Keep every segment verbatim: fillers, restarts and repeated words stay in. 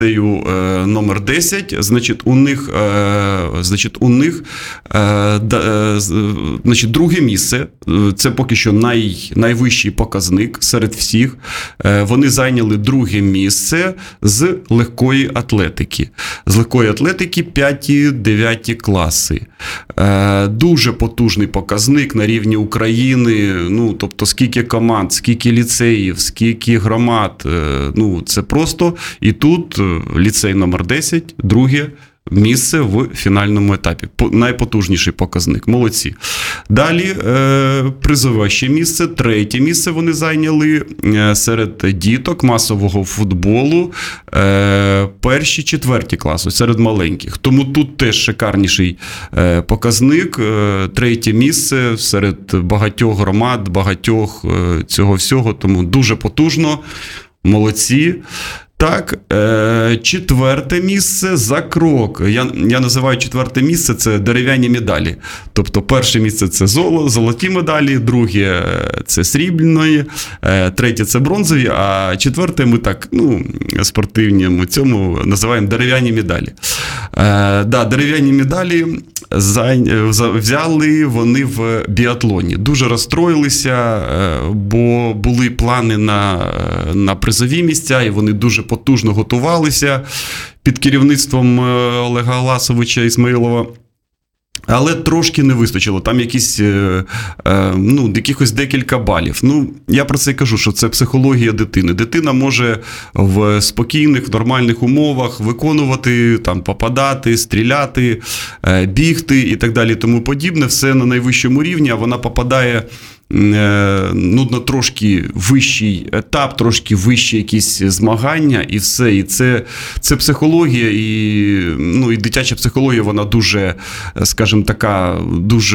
номер десять, значить, у них, значить, у них значить, друге місце, це поки що най, найвищий показник серед всіх. Вони зайняли друге місце з легкої атлетики. З легкої атлетики п'яті-дев'яті класи. Дуже потужний показник на рівні України, ну, тобто скільки команд, скільки ліцеїв, скільки громад, ну, це просто. І тут ліцей номер десять, друге місце в фінальному етапі. Найпотужніший показник. Молодці. Далі призове ще місце, третє місце вони зайняли серед діток масового футболу, перші, четверті класи, серед маленьких. Тому тут теж шикарніший показник, третє місце серед багатьох громад, багатьох цього всього, тому дуже потужно, молодці. Так, четверте місце за крок. Я, я називаю четверте місце – це дерев'яні медалі. Тобто перше місце – це золо, золоті медалі, друге – це срібні, третє – це бронзові, а четверте ми так, ну, спортивному цьому називаємо дерев'яні медалі. Е, да, дерев'яні медалі взяли вони в біатлоні. Дуже розстроїлися, бо були плани на, на призові місця, і вони дуже потужно готувалися під керівництвом Олега Аласовича Ісмаїлова. Але трошки не вистачило, там якісь, ну, якихось декілька балів. Ну, я про це і кажу, що це психологія дитини. Дитина може в спокійних, нормальних умовах виконувати, там, попадати, стріляти, бігти і так далі, тому подібне. Все на найвищому рівні, а вона попадає ну, на трошки вищий етап, трошки вищі якісь змагання і все. І це, це психологія, і, ну, і дитяча психологія, вона дуже, скажімо, така, дуже,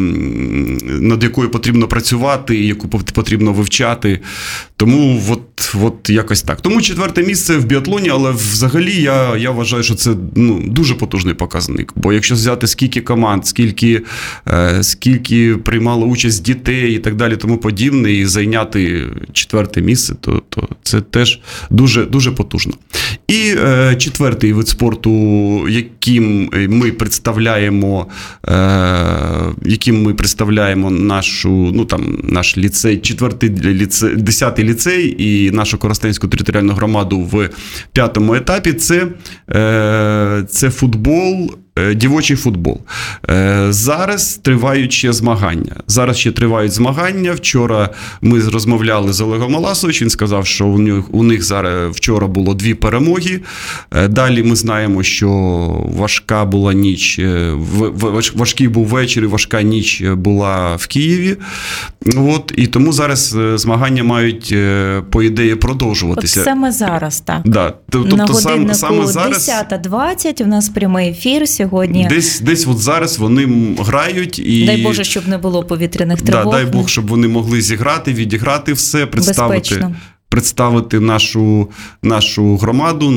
над якою потрібно працювати, яку потрібно вивчати. Тому от, от якось так. Тому четверте місце в біатлоні, але взагалі я, я вважаю, що це, ну, дуже потужний показник. Бо якщо взяти скільки команд, скільки, е, скільки приймало участь дітей і так далі, тому подібне, і зайняти четверте місце, то, то це теж дуже, дуже потужно. І е, четвертий вид спорту, яким ми представляємо, е, яким ми представляємо нашу, ну, там, наш ліцей, четвертий ліцей, десятий ліцей і нашу Коростенську територіальну громаду в п'ятому етапі, це, е, це футбол, дівочий футбол. Зараз тривають ще змагання. Зараз ще тривають змагання. Вчора ми розмовляли з Олегом Аласовичем, він сказав, що у них, у них зараз вчора було дві перемоги. Далі ми знаємо, що важка була ніч, важкий був вечір і важка ніч була в Києві. От, і тому зараз змагання мають, по ідеї, продовжуватися. От саме зараз, так. Да. Тобто, на годиннику саме зараз... десята двадцять у нас прямий ефір сьогодні. Десь, десь от зараз вони грають і... Дай Боже, щоб не було повітряних тривог. Да, дай Бог, щоб вони могли зіграти, відіграти все, представити, представити нашу, нашу громаду.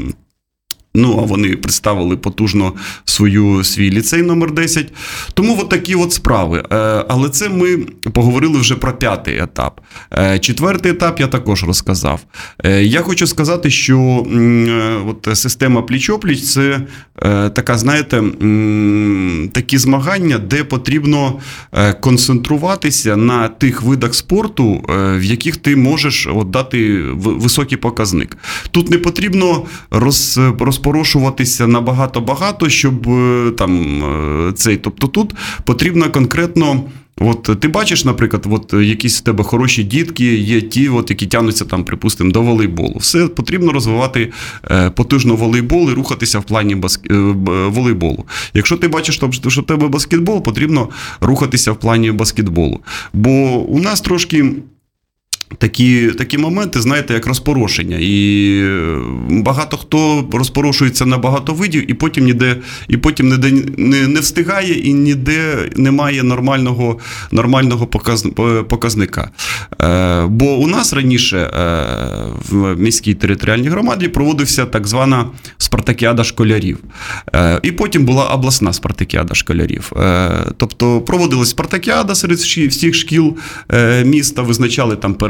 Ну, а вони представили потужно свою, свій ліцей номер десять. Тому от такі от справи. Але це ми поговорили вже про п'ятий етап. Четвертий етап я також розказав. Я хочу сказати, що от система пліч-опліч – це така, знаєте, такі змагання, де потрібно концентруватися на тих видах спорту, в яких ти можеш от дати високий показник. Тут не потрібно роз, розпорошуватися на багато-багато, щоб там цей, тобто тут потрібно конкретно. От ти бачиш, наприклад, от якісь в тебе хороші дітки, є ті, от, які тягнуться, там, припустимо, до волейболу. Все, потрібно розвивати е, потужно волейбол і рухатися в плані баск... е, волейболу. Якщо ти бачиш, що в тебе баскетбол, потрібно рухатися в плані баскетболу. Бо у нас трошки... Такі, такі моменти, знаєте, як розпорошення. І багато хто розпорошується на багато видів, і потім ніде, і потім ніде не, не встигає, і ніде немає нормального, нормального показ, показника. Е, бо у нас раніше е, в міській територіальній громаді проводився так звана спартакіада школярів. Е, і потім була обласна спартакіада школярів. Е, тобто проводилась спартакіада серед всіх шкіл е, міста, визначали там переможців,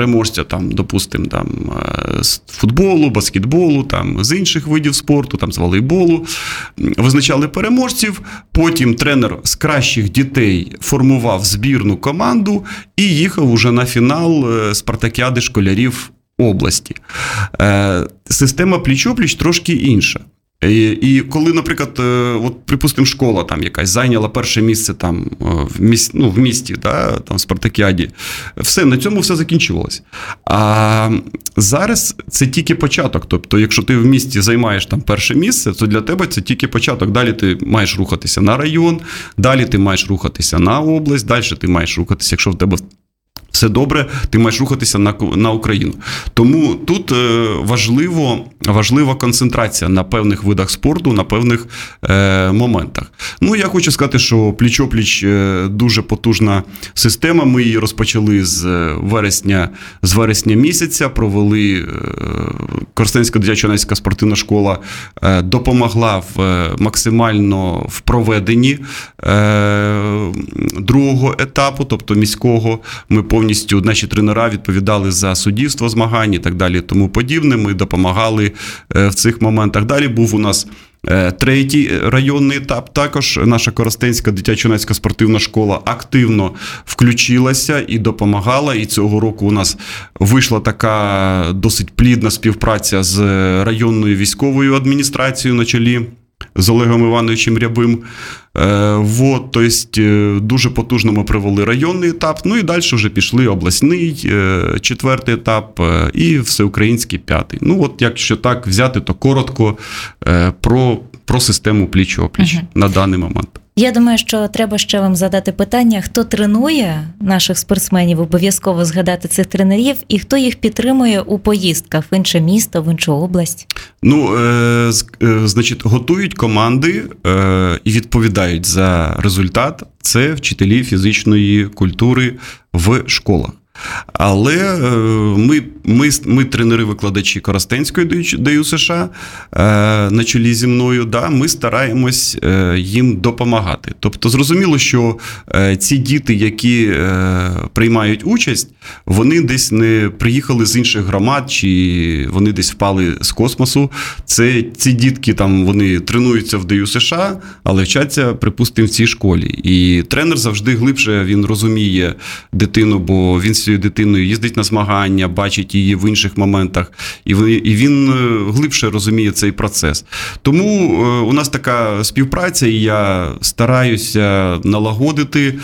переможця, там, допустимо, там, з футболу, баскетболу, там, з інших видів спорту, там, з волейболу. Визначали переможців, потім тренер з кращих дітей формував збірну команду і їхав уже на фінал спартакіади школярів області. Система пліч-опліч трошки інша. І, і коли, наприклад, от, припустимо, школа там якась зайняла перше місце там, в, міс, ну, в місті, да, там, в спартакіаді, все, на цьому все закінчувалось. А зараз це тільки початок. Тобто, якщо ти в місті займаєш там перше місце, то для тебе це тільки початок. Далі ти маєш рухатися на район, далі ти маєш рухатися на область, далі ти маєш рухатися, якщо в тебе все добре, ти маєш рухатися на, на Україну. Тому тут важливо, важлива концентрація на певних видах спорту, на певних е, моментах. Ну, я хочу сказати, що пліч-опліч дуже потужна система. Ми її розпочали з вересня, з вересня місяця, провели Коростенська дитячо-юнацька спортивна школа, е, допомогла в, максимально в проведенні е, другого етапу, тобто міського. Ми повністю Повністю наші тренера відповідали за суддівство змагань і так далі, тому подібне. Ми допомагали в цих моментах. Далі був у нас третій районний етап. Також наша Коростенська дитячо-юнацька спортивна школа активно включилася і допомагала. І цього року у нас вийшла така досить плідна співпраця з районною військовою адміністрацією на чолі з Олегом Івановичем Рябим. Вот, то есть, дуже потужно ми провели районний етап, ну і далі вже пішли обласний четвертий етап і всеукраїнський п'ятий. Ну от якщо так взяти, то коротко про, про систему пліч-опліч угу. на даний момент. Я думаю, що треба ще вам задати питання, хто тренує наших спортсменів, обов'язково згадати цих тренерів, і хто їх підтримує у поїздках в інше місто, в іншу область? Ну, е, е, значить, готують команди е, і відповідають за результат. Це вчителі фізичної культури в школах. Але ми, ми, ми тренери-викладачі Коростенської ДЮ США на чолі зі мною, да, ми стараємось їм допомагати. Тобто зрозуміло, що ці діти, які приймають участь, вони десь не приїхали з інших громад, чи вони десь впали з космосу. Це ці дітки, там, вони тренуються в ДЮ США, але вчаться, припустимо, в цій школі. І тренер завжди глибше, він розуміє дитину, бо він цією дитиною їздить на змагання, бачить її в інших моментах, і він глибше розуміє цей процес. Тому у нас така співпраця, і я стараюся налагодити.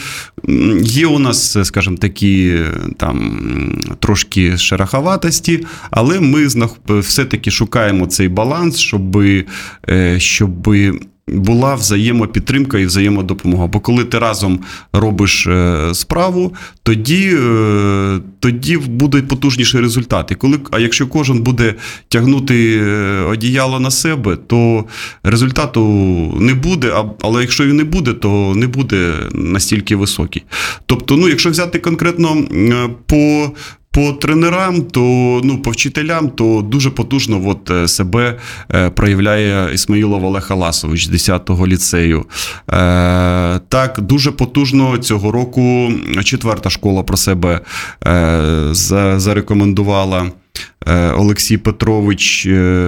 Є у нас, скажімо, такі там трошки шероховатості, але ми все-таки шукаємо цей баланс, щоб, щоб була взаємопідтримка і взаємодопомога. Бо коли ти разом робиш справу, тоді, тоді будуть потужніші результати. Коли, а якщо кожен буде тягнути одіяло на себе, то результату не буде, а, але якщо він не буде, то не буде настільки високий. Тобто, ну, якщо взяти конкретно по По тренерам, то, ну, по вчителям, то дуже потужно от себе проявляє Ісмаїлов Олег Аласович з десятого ліцею. Так, дуже потужно цього року четверта школа про себе зарекомендувала. Олексій Петрович,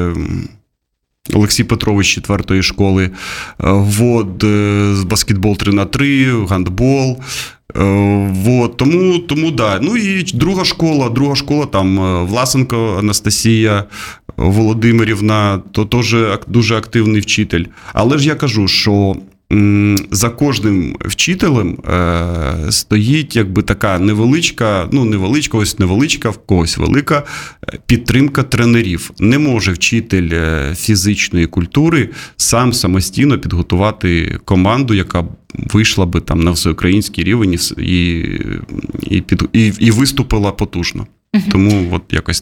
Олексій Петрович з четвертої школи. Вот, баскетбол три на три, гандбол. Вот, тому, тому да. Ну і друга школа, друга школа, там Власенко Анастасія Володимирівна, то теж дуже активний вчитель. Але ж я кажу, що за кожним вчителем е, стоїть якби така невеличка, ну невеличка, ось невеличка, в когось велика підтримка тренерів. Не може вчитель фізичної культури сам самостійно підготувати команду, яка вийшла би там на всеукраїнський рівень і, і, і, і виступила потужно. Угу. Тому от якось так.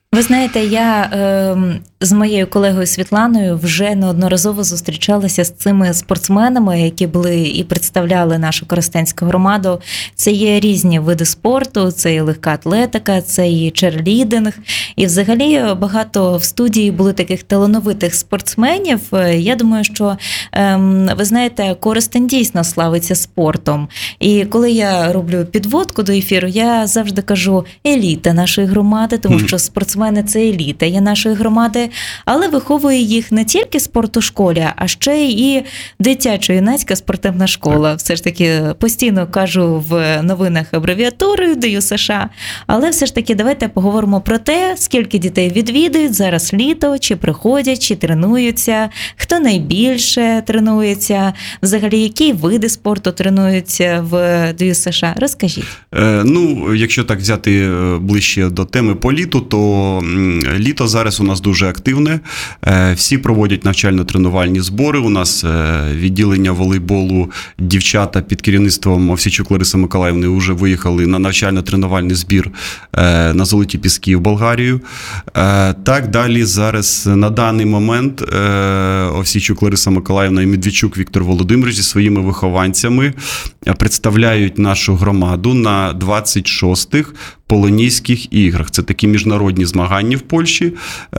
Ви знаєте, я е, з моєю колегою Світланою вже неодноразово зустрічалася з цими спортсменами, які були і представляли нашу коростенську громаду. Це є різні види спорту, це і легка атлетика, це і черлідинг. І взагалі багато в студії були таких талановитих спортсменів. Я думаю, що, е, ви знаєте, Коростень дійсно славиться спортом. І коли я роблю підводку до ефіру, я завжди кажу еліта нашої громади, тому що спортсмени це еліта є нашої громади, але виховує їх не тільки спорт у школі, а ще і дитячо-юнацька спортивна школа. Все ж таки постійно кажу в новинах абревіатури, даю США, але все ж таки давайте поговоримо про те, скільки дітей відвідують зараз літо, чи приходять, чи тренуються, хто найбільше тренується, взагалі які види спорту тренуються в ДЮС США. Розкажіть. Е, ну, якщо так взяти ближче до теми по літу, то літо зараз у нас дуже активне. Всі проводять навчально-тренувальні збори. У нас відділення волейболу дівчата під керівництвом Овсійчук Лариси Миколаївни вже виїхали на навчально-тренувальний збір на Золоті Піски в Болгарію. Так, далі зараз на даний момент Овсійчук Лариса Миколаївна і Медведчук Віктор Володимирович зі своїми вихованцями представляють нашу громаду на двадцять шостих Полонійських іграх. Це такі міжнародні змагання в Польщі.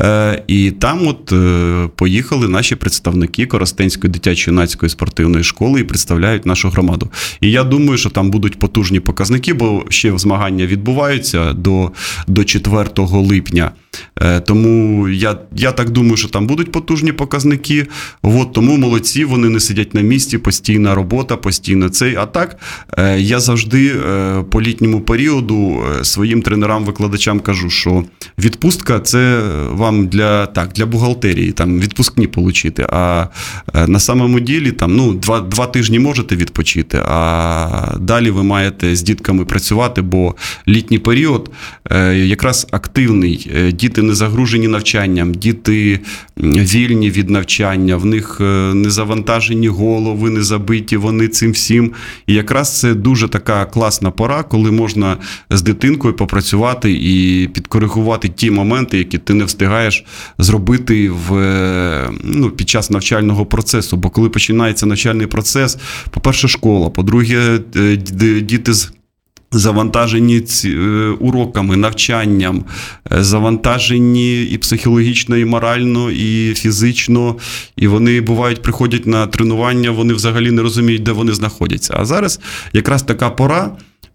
І там от поїхали наші представники Коростенської дитячо-юнацької спортивної школи і представляють нашу громаду. І я думаю, що там будуть потужні показники, бо ще змагання відбуваються до, до четвертого липня. Тому я, я так думаю, що там будуть потужні показники. От, тому молодці, вони не сидять на місці, постійна робота, постійно цей. А так, я завжди по літньому періоду своїм тренерам-викладачам кажу, що відпустка – це вам для, так, для бухгалтерії, там, відпускні отримати. А на самому ділі там, ну, два, два тижні можете відпочити, а далі ви маєте з дітками працювати, бо літній період якраз активний. Діти не загружені навчанням, діти вільні від навчання, в них не завантажені голови, не забиті вони цим всім. І якраз це дуже така класна пора, коли можна з дитинкою попрацювати і підкоригувати ті моменти, які ти не встигаєш зробити в, ну, під час навчального процесу. Бо коли починається навчальний процес, по-перше, школа, по-друге, діти з завантажені уроками, навчанням, завантажені і психологічно, і морально, і фізично, і вони, бувають, приходять на тренування, вони взагалі не розуміють, де вони знаходяться. А зараз якраз така пора,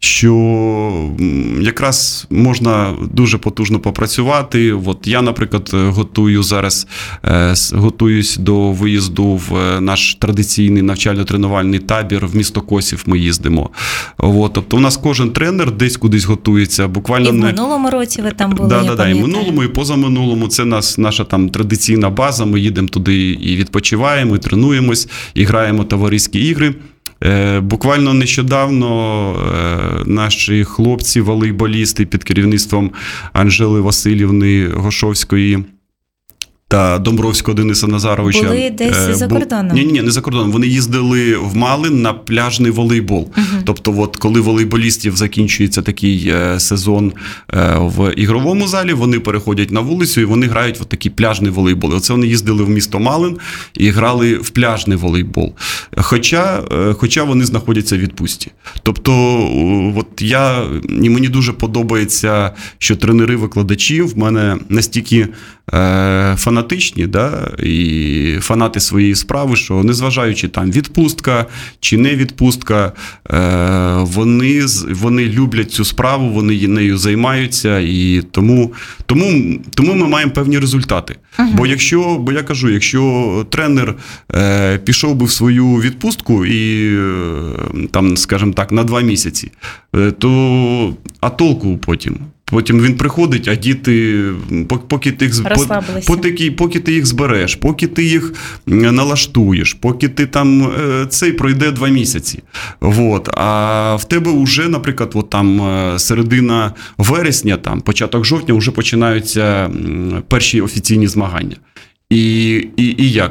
що якраз можна дуже потужно попрацювати. От я, наприклад, готую зараз, готуюсь до виїзду в наш традиційний навчально-тренувальний табір в місто Косів ми їздимо. От, тобто у нас кожен тренер десь кудись готується. Буквально і в не... минулому році ви там були, да, я да, да, і в минулому, і позаминулому. Це нас, наша там традиційна база, ми їдемо туди і відпочиваємо, і тренуємось, і граємо товариські ігри. Буквально нещодавно наші хлопці-волейболісти під керівництвом Анжели Васильівни Гошовської та Домбровського Дениса Назаровича. Були десь е, за кордоном? Ні, ні, не за кордоном. Вони їздили в Малин на пляжний волейбол. Uh-huh. Тобто, от, коли волейболістів закінчується такий е, сезон е, в ігровому залі, вони переходять на вулицю і вони грають в такий пляжний волейбол. І оце вони їздили в місто Малин і грали в пляжний волейбол. Хоча, е, хоча вони знаходяться в відпустці. Тобто, от я, і мені дуже подобається, що тренери-викладачі в мене настільки е, фанатичні, да, і фанати своєї справи, що незважаючи там відпустка чи не відпустка, е, вони, вони люблять цю справу, вони нею займаються, і тому, тому, тому ми маємо певні результати. Ага. Бо якщо, бо я кажу, якщо тренер е, пішов би в свою відпустку і там, скажімо так, на два місяці, е, то а толку потім? Потім він приходить, а діти, поки ти їх, поки, поки ти їх збереш, поки ти їх налаштуєш, поки ти там, цей пройде два місяці. Вот. А в тебе вже, наприклад, от там середина вересня, там, початок жовтня, вже починаються перші офіційні змагання. І, і, і як?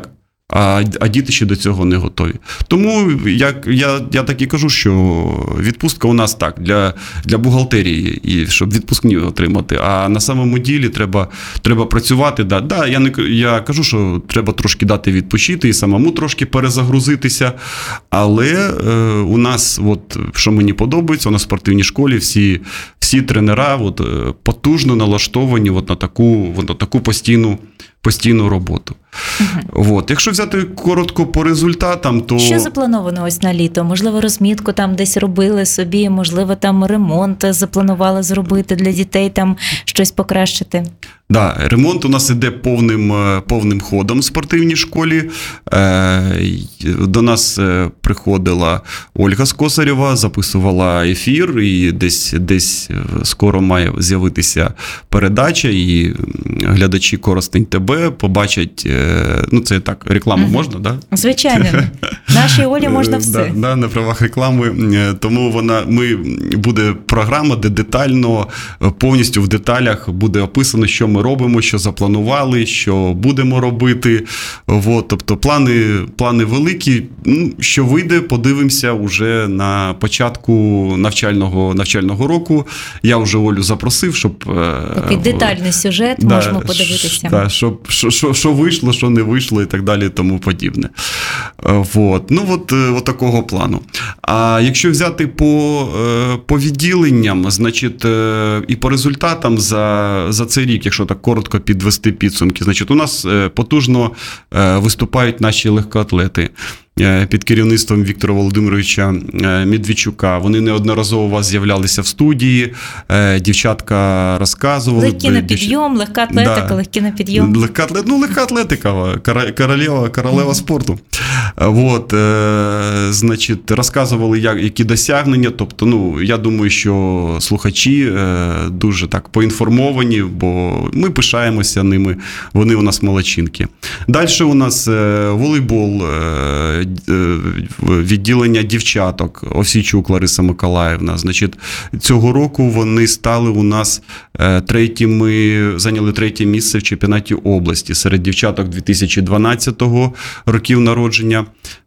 а, а діти ще до цього не готові. Тому як, я, я так і кажу, що відпустка у нас так, для, для бухгалтерії, і щоб відпускні отримати, а на самому ділі треба, треба працювати. Да, да, я, не, я кажу, що треба трошки дати відпочити і самому трошки перезагрузитися, але е, у нас, от, що мені подобається, у нас в спортивній школі всі, всі тренера от, потужно налаштовані от на таку, от на таку постійну, постійну роботу. Угу. От. Якщо взяти коротко по результатам, то... Що заплановано ось на літо? Можливо, розмітку там десь робили собі, можливо, там ремонт запланували зробити для дітей, там щось покращити? Да, ремонт у нас іде повним, повним ходом в спортивній школі. До нас приходила Ольга Скосарєва, записувала ефір, і десь, десь скоро має з'явитися передача, і глядачі Коростень ТБ побачать, ну це так, рекламу угу. можна, да? Звичайно. Нашій Олі можна все. Да, да, на правах реклами. Тому вона, ми, буде програма, де детально, повністю в деталях буде описано, що ми робимо, що запланували, що будемо робити. От, тобто плани, плани великі. Ну, що вийде, подивимося вже на початку навчального, навчального року. Я вже Олю запросив, щоб... Такий детальний сюжет, да, можемо подивитися. Да, щоб, що, що, що вийшло, що не вийшло і так далі, тому подібне. От. Ну, от, от такого плану. А якщо взяти по, по відділенням, значить, і по результатам за, за цей рік, якщо так коротко підвести підсумки, значить, у нас потужно виступають наші легкоатлети під керівництвом Віктора Володимировича Медведчука. Вони неодноразово у вас з'являлися в студії, дівчатка розказували. Легкі на підйом, легка атлетика, да. легкі на підйом. Легка, ну, легка атлетика, королева, королева mm-hmm. спорту. От, е, значить, розказували, як, які досягнення. Тобто, ну, я думаю, що слухачі е, дуже так поінформовані, бо ми пишаємося ними, вони у нас молодчинки. Далі у нас е, волейбол, е, відділення дівчаток, Овсійчук Лариса Миколаївна. Значить, цього року вони стали у нас третіми, зайняли третє місце в чемпіонаті області серед дівчаток дві тисячі дванадцятого років народження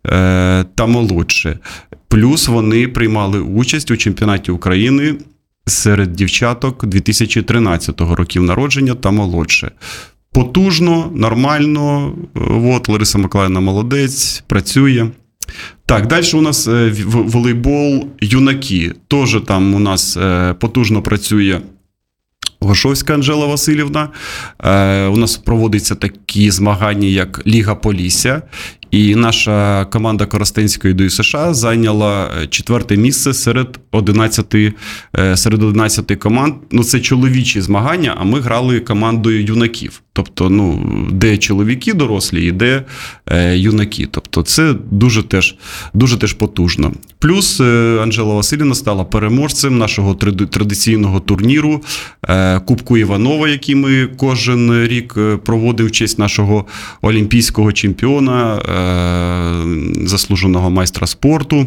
та молодше. Плюс вони приймали участь у чемпіонаті України серед дівчаток дві тисячі тринадцятого років народження та молодше. Потужно, нормально, от, Лариса Миколаївна молодець, працює. Так, далі у нас волейбол юнаки. Теж там у нас потужно працює Гошовська Анжела Васильівна. У нас проводяться такі змагання, як Ліга Полісся. І наша команда Коростенської ді ю ес ес а зайняла четверте місце серед одинадцяти, серед одинадцяти команд. Ну, це чоловічі змагання, а ми грали командою юнаків. Тобто, ну, де чоловіки дорослі і де е, юнаки. Тобто, це дуже теж, дуже теж потужно. Плюс е, Анжела Васильівна стала переможцем нашого традиційного турніру е, Кубку Іванова, який ми кожен рік проводимо в честь нашого олімпійського чемпіона, е, заслуженого майстра спорту.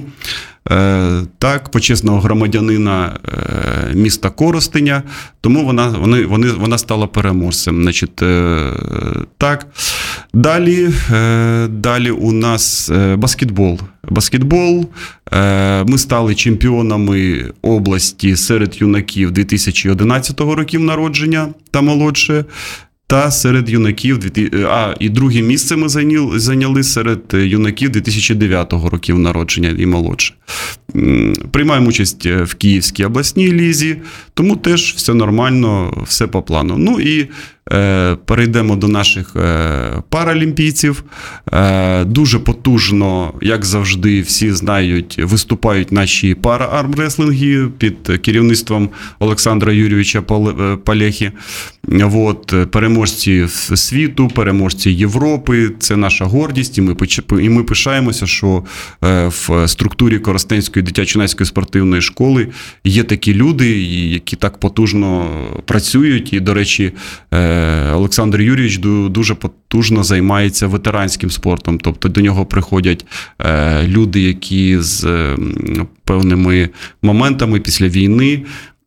Так, почесного громадянина міста Коростеня, тому вона, вони, вони, вона стала переможцем. Значить, так. Далі, далі у нас баскетбол. Баскетбол. Ми стали чемпіонами області серед юнаків дві тисячі одинадцятого років народження та молодше. Та серед юнаків, а, і друге місце ми зайняли серед юнаків дві тисячі дев'ятого років народження і молодше. Приймаємо участь в Київській обласній лізі, тому теж все нормально, все по плану. Ну і е, перейдемо до наших е, паралімпійців. Е, дуже потужно, як завжди, всі знають, виступають наші пара-армреслинги під керівництвом Олександра Юрійовича Палехи. От, переможці світу, переможці Європи, це наша гордість, і ми, і ми пишаємося, що е, в структурі Коростенської дитячо-юнацької спортивної школи є такі люди, які так потужно працюють. І, до речі, Олександр Юрійович дуже потужно займається ветеранським спортом. Тобто до нього приходять люди, які з певними моментами після війни,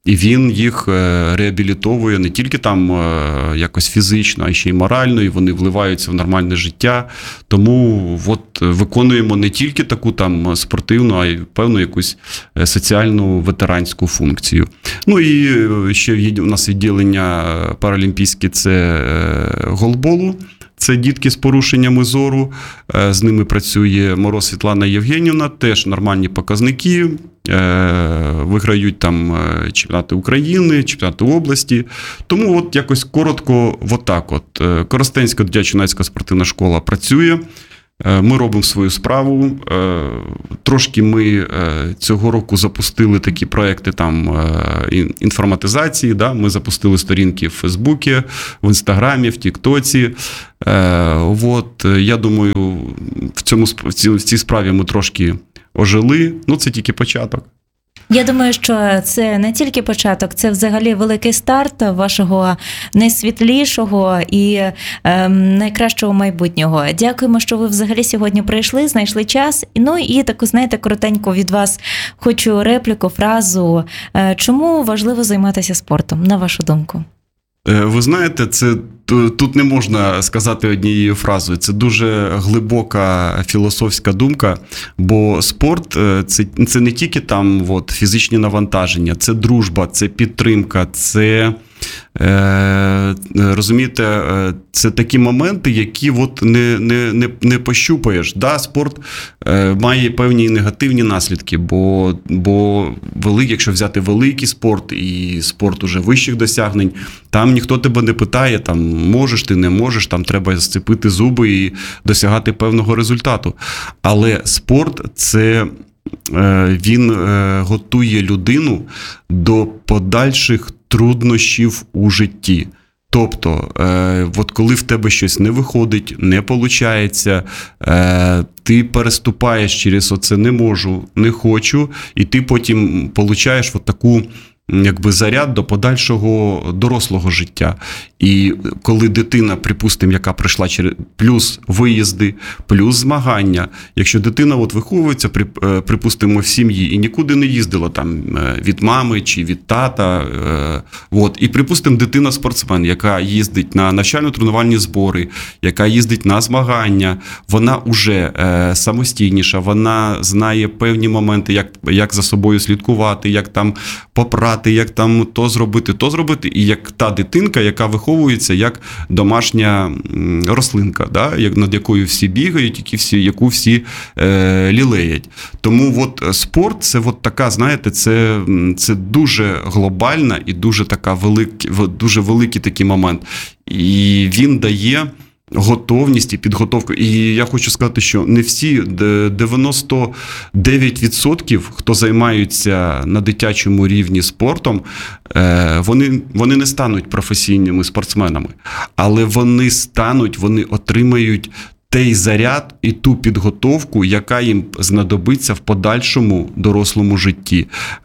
і він їх реабілітовує не тільки там якось фізично, а ще й морально, і вони вливаються в нормальне життя. Тому от виконуємо не тільки таку там спортивну, а й певну якусь соціальну ветеранську функцію. Ну і ще у нас відділення паралімпійське – це голболу. Це дітки з порушеннями зору, з ними працює Мороз Світлана Євгенівна, теж нормальні показники, виграють там чемпіонати України, чемпіонати області. Тому от якось коротко отак от. Коростенська дитячо-юнацька спортивна школа працює, ми робимо свою справу. Трошки ми цього року запустили такі проекти там інформатизації, да? Ми запустили сторінки в Фейсбуці, в Інстаграмі, в Тіктоці. От, я думаю, в, цьому, в цій справі ми трошки ожили, ну це тільки початок. Я думаю, що це не тільки початок, це взагалі великий старт вашого найсвітлішого і е, найкращого майбутнього. Дякуємо, що ви взагалі сьогодні прийшли, знайшли час. Ну і таку, знаєте, коротенько від вас хочу репліку, фразу. Чому важливо займатися спортом, на вашу думку? Ви знаєте, це тут не можна сказати однією фразою. Це дуже глибока філософська думка, бо спорт це, це не тільки там от, фізичні навантаження, це дружба, це підтримка, це Е, розумієте, це такі моменти, які от не, не, не, не пощупаєш. Да, спорт е, має певні негативні наслідки, бо, бо велик, якщо взяти великий спорт і спорт уже вищих досягнень, там ніхто тебе не питає, там можеш ти, не можеш, там треба зцепити зуби і досягати певного результату. Але спорт – це він готує людину до подальших труднощів у житті. Тобто, е, от коли в тебе щось не виходить, не виходить, е, ти переступаєш через оце «не можу», «не хочу», і ти потім получаєш от таку якби заряд до подальшого дорослого життя. І коли дитина, припустимо, яка прийшла через плюс виїзди, плюс змагання, якщо дитина от виховується, припустимо, в сім'ї і нікуди не їздила там від мами чи від тата, от, і припустимо, дитина спортсмен, яка їздить на навчально-тренувальні збори, яка їздить на змагання, вона вже самостійніша, вона знає певні моменти, як, як за собою слідкувати, як там попрати, як там то зробити, то зробити, і як та дитинка, яка виховується як домашня рослинка, да? Як, над якою всі бігають, які всі, яку всі е, лілеять. Тому от спорт – це от така, знаєте, це, це дуже глобальна і дуже така великий, дуже великий такий момент. І він дає готовність і підготовку. І я хочу сказати, що не всі, дев'яносто дев'ять відсотків, хто займаються на дитячому рівні спортом, вони, вони не стануть професійними спортсменами, але вони стануть, вони отримають той заряд і ту підготовку, яка їм знадобиться в подальшому дорослому житті.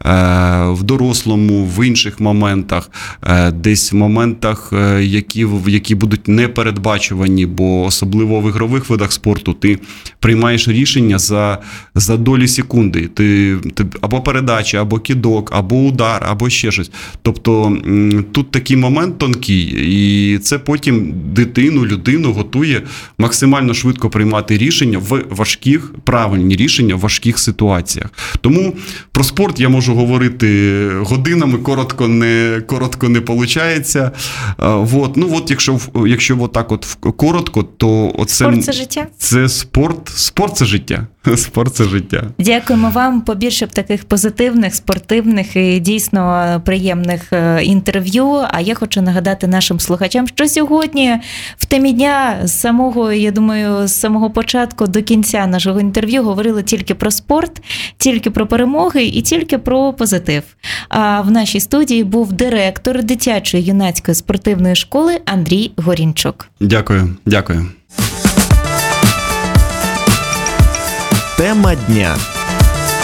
В дорослому, в інших моментах, десь в моментах, які, які будуть непередбачувані, бо особливо в ігрових видах спорту ти приймаєш рішення за, за долі секунди. Ти, ти або передача, або кидок, або удар, або ще щось. Тобто тут такий момент тонкий, і це потім дитину, людину готує максимально швидко приймати рішення в важких, правильні рішення в важких ситуаціях. Тому про спорт я можу говорити годинами, коротко не, коротко не виходить. Вот. Ну, от якщо, якщо от так от коротко, то оце, спорт – це життя? Це спорт, спорт – це життя. Спорт – це життя. Дякуємо вам. Побільше б таких позитивних, спортивних і дійсно приємних інтерв'ю. А я хочу нагадати нашим слухачам, що сьогодні в темі дня з самого, я думаю, з самого початку до кінця нашого інтерв'ю говорили тільки про спорт, тільки про перемоги і тільки про позитив. А в нашій студії був директор дитячої юнацької спортивної школи Андрій Горінчук. Дякую, дякую. Тема дня.